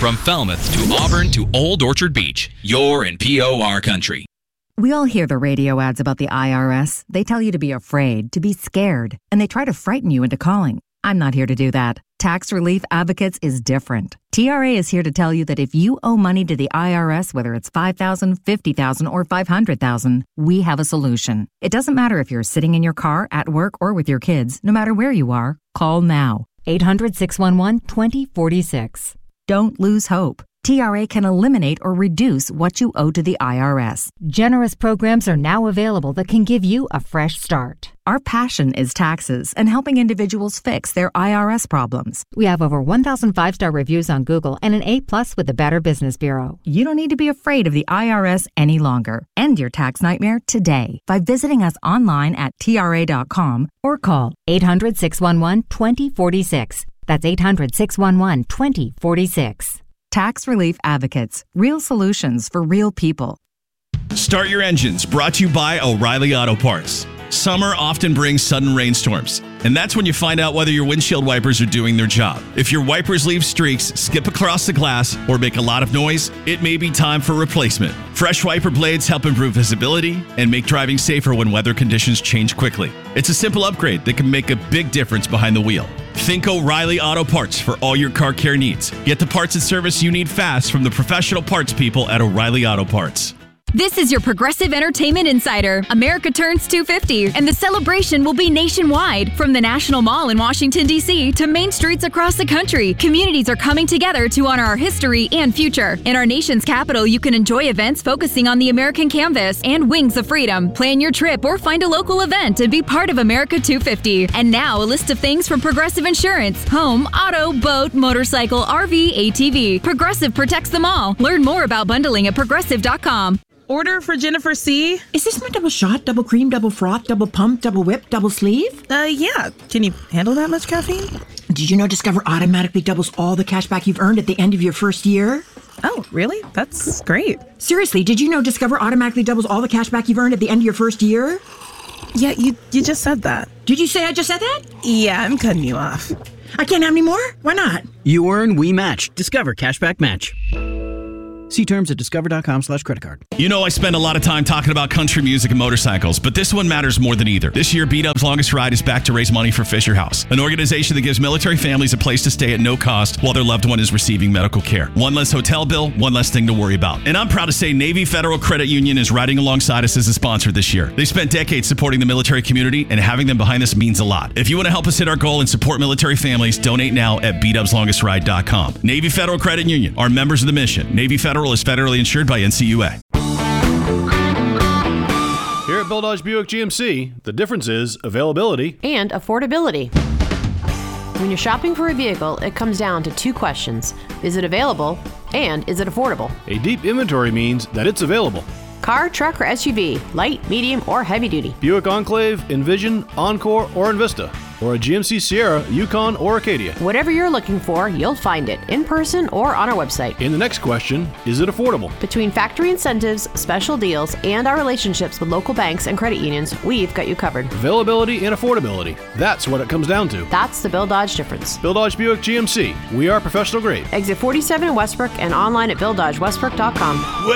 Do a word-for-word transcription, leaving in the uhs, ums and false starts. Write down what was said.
From Falmouth to Auburn to Old Orchard Beach, you're in P O R country. We all hear the radio ads about the I R S. They tell you to be afraid, to be scared, and they try to frighten you into calling. I'm not here to do that. Tax Relief Advocates is different. T R A is here to tell you that if you owe money to the I R S, whether it's five thousand dollars, fifty thousand dollars, or five hundred thousand dollars, we have a solution. It doesn't matter if you're sitting in your car, at work, or with your kids. No matter where you are, call now. eight hundred, six one one, two zero four six. Don't lose hope. T R A can eliminate or reduce what you owe to the I R S. Generous programs are now available that can give you a fresh start. Our passion is taxes and helping individuals fix their I R S problems. We have over one thousand five-star reviews on Google and an A plus with the Better Business Bureau. You don't need to be afraid of the I R S any longer. End your tax nightmare today by visiting us online at T R A dot com or call eight hundred, six one one, two zero four six. That's eight hundred, six one one, two zero four six. Tax Relief Advocates. Real solutions for real people. Start Your Engines, brought to you by O'Reilly Auto Parts. Summer often brings sudden rainstorms, and that's when you find out whether your windshield wipers are doing their job. If your wipers leave streaks, skip across the glass, or make a lot of noise, it may be time for replacement. Fresh wiper blades help improve visibility and make driving safer when weather conditions change quickly. It's a simple upgrade that can make a big difference behind the wheel. Think O'Reilly Auto Parts for all your car care needs. Get the parts and service you need fast from the professional parts people at O'Reilly Auto Parts. This is your Progressive Entertainment Insider. America turns two fifty, and the celebration will be nationwide. From the National Mall in Washington, D C to main streets across the country, communities are coming together to honor our history and future. In our nation's capital, you can enjoy events focusing on the American canvas and Wings of Freedom. Plan your trip or find a local event and be part of America two fifty. And now, a list of things from Progressive Insurance: home, auto, boat, motorcycle, R V, A T V. Progressive protects them all. Learn more about bundling at progressive dot com. Order for Jennifer C. Is this my double shot, double cream, double froth, double pump, double whip, double sleeve? Uh, yeah. Can you handle that much caffeine? Did you know Discover automatically doubles all the cash back you've earned at the end of your first year? Oh, really? That's great. Seriously, did you know Discover automatically doubles all the cash back you've earned at the end of your first year? Yeah, you, you just said that. Did you say I just said that? Yeah, I'm cutting you off. I can't have any more? Why not? You earn, we match. Discover Cashback Match. See terms at discover.com slash credit card. You know I spend a lot of time talking about country music and motorcycles, but this one matters more than either. This year, B-Dub's Longest Ride is back to raise money for Fisher House, an organization that gives military families a place to stay at no cost while their loved one is receiving medical care. One less hotel bill, one less thing to worry about. And I'm proud to say Navy Federal Credit Union is riding alongside us as a sponsor this year. They spent decades supporting the military community, and having them behind us means a lot. If you want to help us hit our goal and support military families, donate now at b dubs longest ride dot com. Navy Federal Credit Union are members of the mission. Navy Federal is federally insured by N C U A. Here at Bill Dodge Buick G M C, the difference is availability and affordability. When you're shopping for a vehicle, it comes down to two questions. Is it available and is it affordable? A deep inventory means that it's available. Car, truck, or S U V, light, medium, or heavy duty. Buick Enclave, Envision, Encore, or Envista. Or a G M C Sierra, Yukon, or Acadia. Whatever you're looking for, you'll find it in person or on our website. And the next question, is it affordable? Between factory incentives, special deals, and our relationships with local banks and credit unions, we've got you covered. Availability and affordability. That's what it comes down to. That's the Bill Dodge difference. Bill Dodge Buick G M C. We are professional grade. Exit forty-seven in Westbrook and online at bill dodge westbrook dot com.